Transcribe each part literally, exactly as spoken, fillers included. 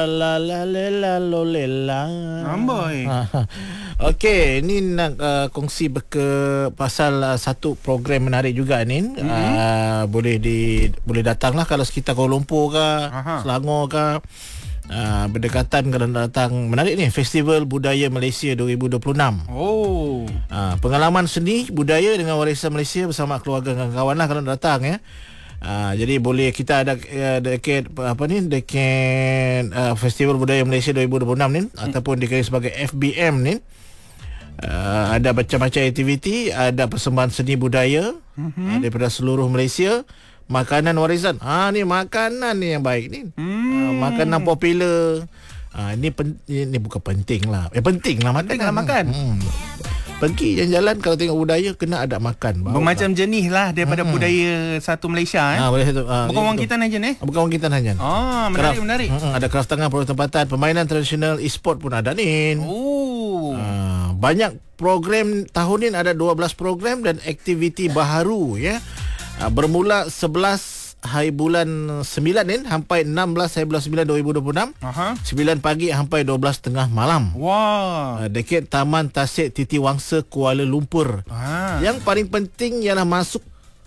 la la la lo lela. Amboi. Okey, ni nak uh, kongsi berke pasal uh, satu program menarik juga ni. Mm-hmm. Uh, boleh di boleh datanglah kalau sekitar Kuala Lumpur ke, Aha. Selangor ke. Uh, berdekatan kalau datang, menarik ni, Festival Budaya Malaysia dua ribu dua puluh enam. Oh. Uh, pengalaman seni budaya dengan warisan Malaysia bersama keluarga dan kawan lah kalau datang ya. Uh, jadi boleh kita ada uh, dekat apa ni dekat uh, Festival Budaya Malaysia dua ribu dua puluh enam ni, hmm. ataupun dikenali sebagai F B M ni. Uh, ada macam-macam aktiviti, ada persembahan seni budaya hmm. uh, daripada seluruh Malaysia. Makanan warisan. Ha ni makanan ni yang baik ni. Hmm. Uh, makanan popular. Ah uh, ni pen, ni bukan penting lah. Eh penting lah makan. Penting lah makan. Hmm. Pergi jalan-jalan kalau tengok budaya kena ada makan. Bermacam jenis lah daripada hmm. budaya satu Malaysia eh. Ah, boleh satu. Ah, bukan orang kita saja eh. Bukan orang kita saja. Ah, menarik craft, menarik. Hmm, ada kraft tangan, produk tempatan, permainan tradisional, e-sport pun ada ni. Oh. Ah, banyak program tahun ni, ada dua belas program dan aktiviti baharu ya. Uh, bermula sebelas hari bulan sembilan ni sampai enam belas hari bulan sembilan dua ribu dua puluh enam. Aha. sembilan pagi sampai dua belas tengah malam. Wah. Uh, dekat Taman Tasik Titi Wangsa Kuala Lumpur. Ah. Yang paling penting ialah masuk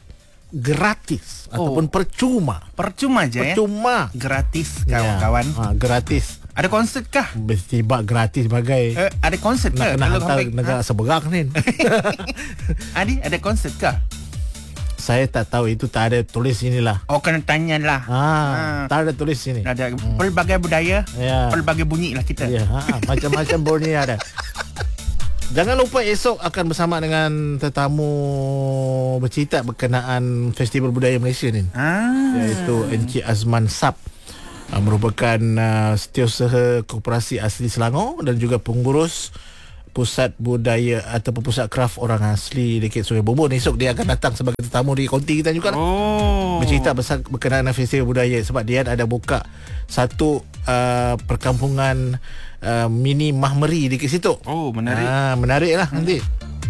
gratis oh. ataupun percuma. Percuma je ya. Percuma. Gratis kawan-kawan. Ya. Ha, gratis. Ada konsert kah? Tiba gratis bagai. Uh, ada konsert kah? Nak kena hantar negara ha? seberang ni. Adi, ada konsert kah? Saya tak tahu, itu tak ada tulis inilah. Oh, kena tanya lah. Ha, ha. Tak ada tulis sini. Ada hmm. pelbagai budaya, ya. Pelbagai bunyi lah kita. Ya, ha, macam-macam bunyi ada. Jangan lupa esok akan bersama dengan tetamu bercerita berkenaan Festival Budaya Malaysia ni. Ah. Iaitu Encik Azman Sab. Merupakan uh, setiausaha Koperasi Asli Selangor dan juga pengurus Pusat Budaya ataupun Pusat Kraft Orang Asli dekat Sungai Bumbun. Esok dia akan datang sebagai tetamu di konti kita juga. Oh. Bercerita besar berkenaan festival budaya sebab dia ada buka satu uh, perkampungan uh, mini Mahmeri dekat situ. Oh, menarik. Ah, menarik lah nanti.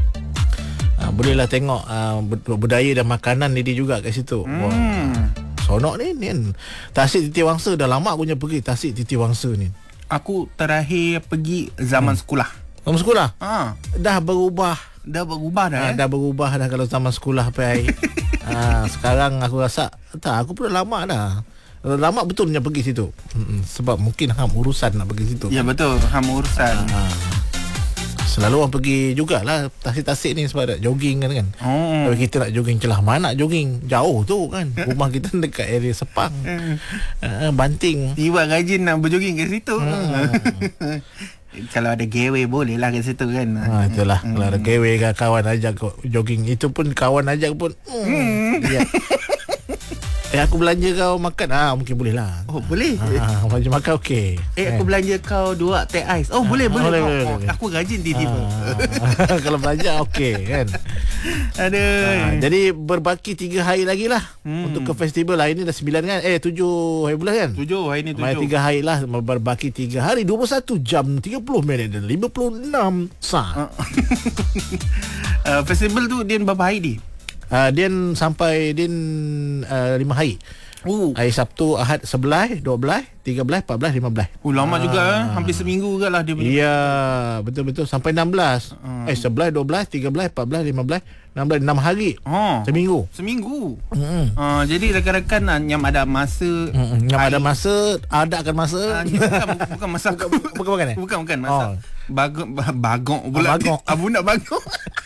Ah, bolehlah tengok uh, budaya dan makanan dia juga kat situ. Hmm. Wah. Sonok ni, ni. Tasik Titi Wangsa dah lama aku punya pergi Tasik Titi Wangsa ni. Aku terakhir pergi zaman hmm. sekolah. Zaman sekolah? Ha. Dah berubah. Dah berubah dah. Ha, eh? Dah berubah dah kalau zaman sekolah pergi. ha, sekarang aku rasa tak, aku pun dah lama dah. Lama betul nak pergi situ. Hmm, sebab mungkin ham urusan nak pergi situ. Ya betul, ham urusan. Ha. Selalu orang pergi jugalah Tasik-Tasik ni sebab ada jogging kan kan. Oh. Tapi kita nak jogging celah mana jogging? Jauh tu kan. Rumah kita dekat area Sepang. uh, Banting. Tiba rajin nak berjogging kat situ. Hmm. Kalau ada gateway boleh lah kat situ kan. Ha, itulah. Hmm. Kalau ada gateway kan, kawan ajak jogging. Itu pun kawan ajak pun. Hmm. Hmm. Ya. Eh aku belanja kau makan. Ah mungkin boleh lah. Oh boleh. Ah belanja makan okey. Eh aku belanja kau dua teh ais. Oh boleh ah, boleh. boleh, oh, boleh, oh, boleh. Aku rajin tiba-tiba. Ah, kalau belanja okey kan. Aduh. Ah, jadi berbaki tiga hari lagi lah hmm. untuk ke festival. Hari ni dah sembilan kan. Eh tujuh hari bulan kan. Tujuh hari ni tujuh. Mai tiga hari lah berbaki tiga hari dua puluh satu jam tiga puluh minit dan lima puluh enam saat. uh, festival tu dia berapa hari ni? Uh, dia sampai dia uh, lima hari. Oh. Hari Sabtu, Ahad, sebelah, dua belas, tiga belas, empat belas, lima belas. Oh lama ah. juga eh? Hampir seminggu juga lah dia punya. Ya, betul-betul sampai enam belas. Hmm. Eh sebelas, dua belas, tiga belas, empat belas, lima belas, enam belas, enam hari. Oh. Seminggu. Seminggu. Hmm. Uh, jadi rakan-rakan yang ada masa hmm. yang ada masa, ada akan masa. Uh, bukan, bukan masa bukan bukan bukan, eh? bukan bukan masa. Oh. Bagong bagong pula. Bagong. Abu nak bagong.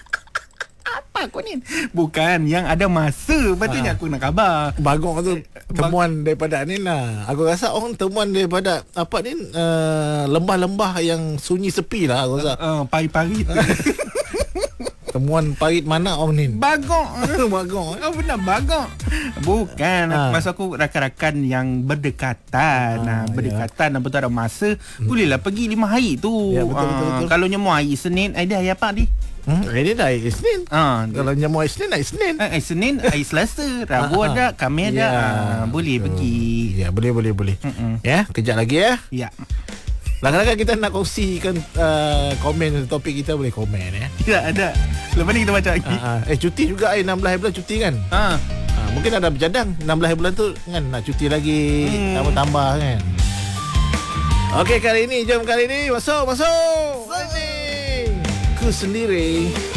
Apa kau ni? Bukan, yang ada masa. Patutnya ha. aku nak khabar. Bagong tu temuan Bag- daripada ni lah. Aku rasa orang temuan daripada apa ni, uh, lembah-lembah yang sunyi sepi lah aku rasa. Uh, uh, pari-pari tu. Temuan parit mana orang ni? Bagong. Bagong. Oh benar bagong. Bukan, ha. Masa aku rakan-rakan yang berdekatan. Ha, berdekatan ya. Dan betul ada masa, hmm. bolehlah pergi lima hari tu. Ya, betul, betul, betul. Uh, kalau nyemua hari Senin, ada hari apa ni? Hmm, ini dah hari Isnin. Ah, kalau nyamuk hari Isnin, hari Isnin. Ah, hari Senin, hari Selasa, Rabu ada, Khamis ada. Ya. Ah, boleh uh, pergi. Ya, boleh boleh boleh. Mm-mm. Ya, kejap lagi ya. Ya. Kadang-kadang kita nak kongsikan uh, komen topik kita, boleh komen ya. Tidak ada. Lepas ni kita baca lagi. Ah, ah. Eh cuti juga eh enam belas hari bulan cuti kan? Ha. Ah. Ah, mungkin ada bercadang enam belas hari bulan tu kan nak cuti lagi, hmm. tambah-tambah kan. Okey, kali ini jom kali ini masuk masuk. Ini ku sendiri.